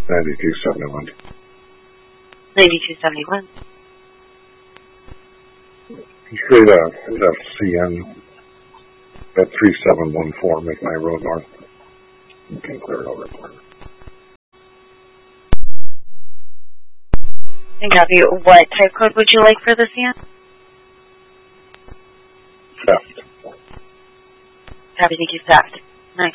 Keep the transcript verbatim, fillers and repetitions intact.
ninety-two seventy-one. ninety-two seventy-one. You create a, a C N at three seven one four McKnight Road North. You can clear it over for me. And copy. What type code would you like for the C N? Theft. Copy, thank you, theft.